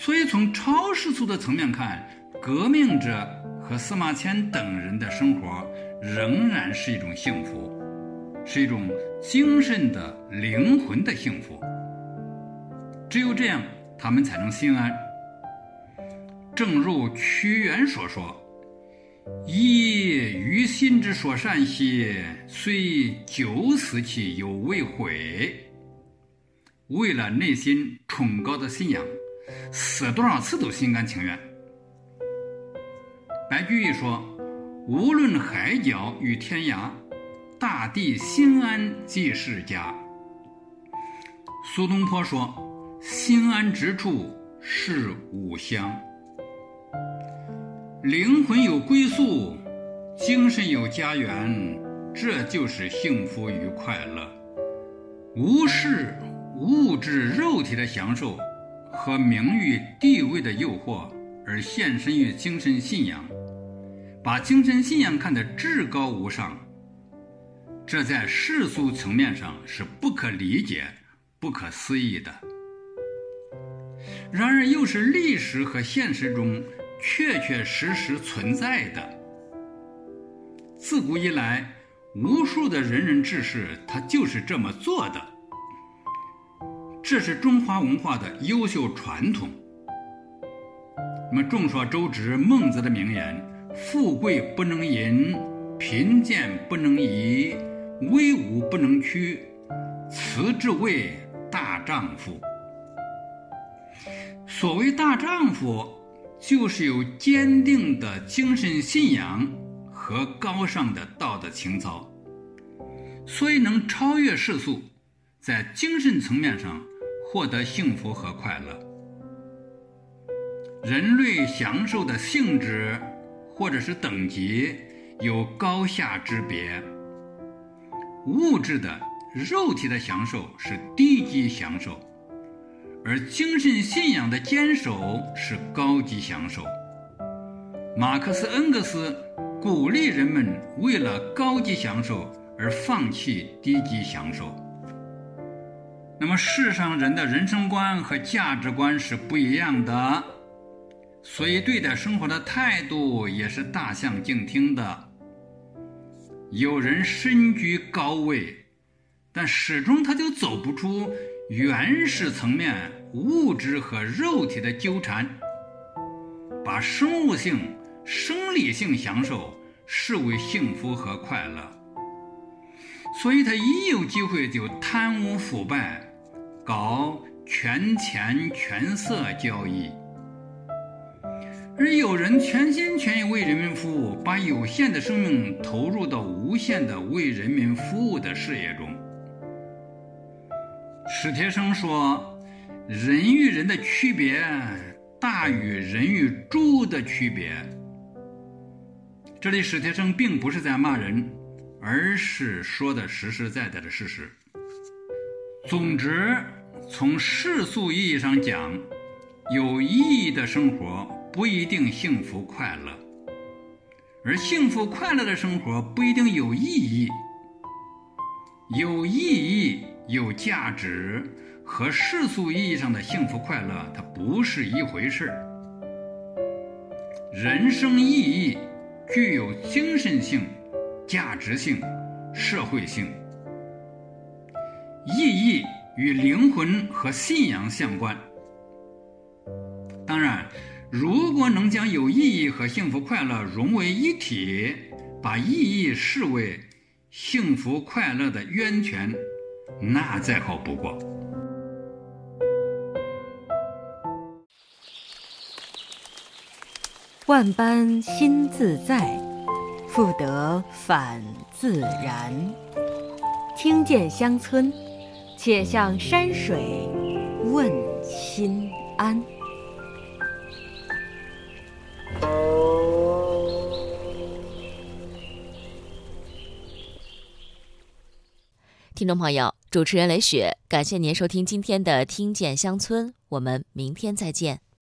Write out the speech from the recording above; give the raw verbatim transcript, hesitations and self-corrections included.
所以从超世俗的层面看，革命者和司马迁等人的生活仍然是一种幸福，是一种精神的灵魂的幸福。只有这样，他们才能心安。正如屈原所说，以于心之所善兮，虽九死其犹未悔。为了内心崇高的信仰，死多少次都心甘情愿。白居易说，无论海角与天涯，大地心安即是家。苏东坡说，心安之处是吾乡。灵魂有归宿，精神有家园，这就是幸福与快乐。无视物质肉体的享受和名誉地位的诱惑，而献身于精神信仰，把精神信仰看得至高无上，这在世俗层面上是不可理解、不可思议的。然而又是历史和现实中确确实实存在的。自古以来，无数的仁人志士他就是这么做的，这是中华文化的优秀传统。那么众所周知孟子的名言，富贵不能淫，贫贱不能移，威武不能屈，此之谓大丈夫。所谓大丈夫，就是有坚定的精神信仰和高尚的道德情操，所以能超越世俗，在精神层面上获得幸福和快乐。人类享受的性质或者是等级有高下之别，物质的肉体的享受是低级享受，而精神信仰的坚守是高级享受。马克思恩格斯鼓励人们为了高级享受而放弃低级享受。那么世上人的人生观和价值观是不一样的，所以对待生活的态度也是大相径庭的。有人身居高位，但始终他就走不出原始层面物质和肉体的纠缠，把生物性、生理性享受视为幸福和快乐，所以他一有机会就贪污腐败，搞权钱权色交易。而有人全心全意为人民服务，把有限的生命投入到无限的为人民服务的事业中。史铁生说，人与人的区别大于人与猪的区别。这里史铁生并不是在骂人，而是说的实实在在的事实。总之，从世俗意义上讲，有意义的生活不一定幸福快乐，而幸福快乐的生活不一定有意义。有意义、有价值和世俗意义上的幸福快乐它不是一回事。人生意义具有精神性、价值性、社会性。意义与灵魂和信仰相关。当然，如果能将有意义和幸福快乐融为一体，把意义视为幸福快乐的源泉，那再好不过。 万般心自在，复得返自然。听见乡村，且向山水问心安。 听众朋友，主持人雷雪，感谢您收听今天的听见乡村，我们明天再见。